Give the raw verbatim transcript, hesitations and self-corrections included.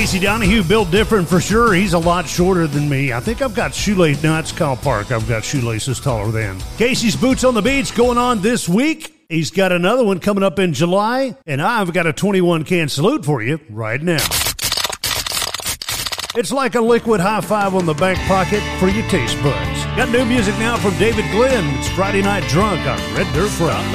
Casey Donahue, built different for sure. He's a lot shorter than me. I think I've got shoelace. No, it's Kyle Park. I've got shoelaces taller than. Casey's Boots on the Beach going on this week. He's got another one coming up in July, and I've got a twenty-one can salute for you right now. It's like a liquid high five on the back pocket for your taste buds. Got new music now from David Glenn. It's Friday Night Drunk on Red Dirt Friday.